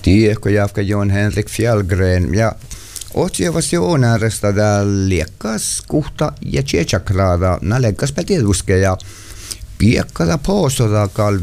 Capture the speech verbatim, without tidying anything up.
Tiedätkö, Jafka Jon Henrik Fjällgren ja otsiovasion äärestä täällä liekkas kuhta ja tsetsakraada, nä lekkas pätieduske ja piekkada poosota